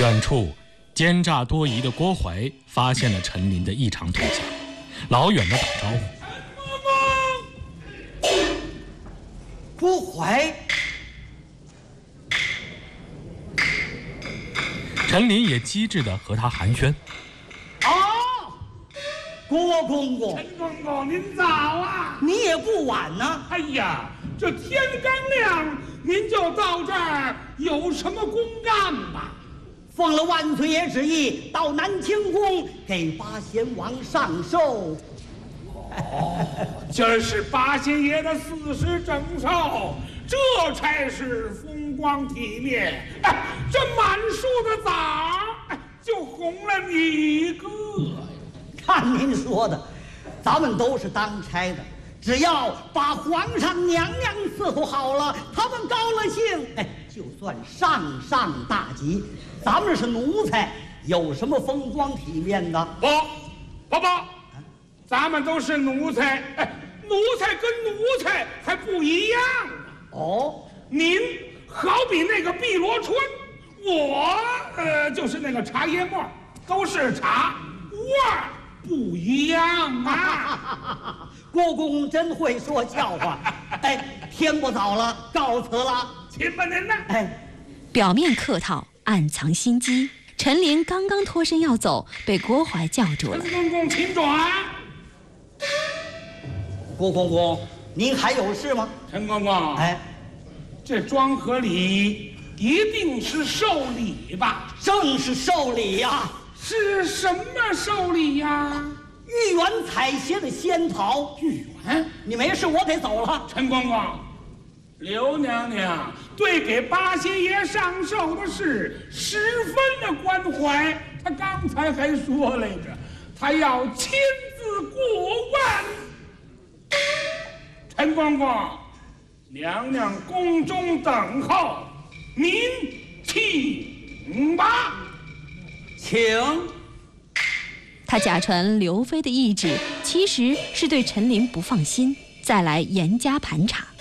远处奸诈多疑的郭槐发现了陈琳的异常动向，老远的打招呼：“ 郭槐。” 陈琳也机智地和他寒暄：“ 郭公公， 陈公公，您早啊！ 你也不晚呢。 哎呀，这天刚亮，您就到这儿，有什么公干吧？ 奉了万岁爷旨意，到南清宫给八贤王上寿。 今儿是八贤爷的40整寿，这才是风光体面。哎，这满树的枣儿，就红了你一个呀！ 看您说的，咱们都是当差的，只要把皇上娘娘伺候好了，他们高了兴，就算上大吉。咱们是奴才，有什么风光体面的？ 不，咱们都是奴才，奴才跟奴才还不一样呢。 哦， 您好比那个碧螺春，我就是那个茶叶沫，都是茶，味儿不一样啊！ 郭公真会说笑话。天不早了，告辞了。 请吧您呢。 表面客套，暗藏心机。陈琳刚刚脱身要走，被郭槐叫住了。 陈公公，请转。 郭公公，您还有事吗？ 陈公公，这庄河里一定是寿礼吧？ 正是寿礼呀。 是什么寿礼呀？ 玉园采撷的仙桃。 玉园？ 你没事，我得走了。 陈公公，刘娘娘对给八贤爷上寿的事十分的关怀，她刚才还说来着，她要亲自过问。陈公公，娘娘宫中等候，您请吧。 请。 他假传刘妃的懿旨，其实是对陈琳不放心，再来严加盘查。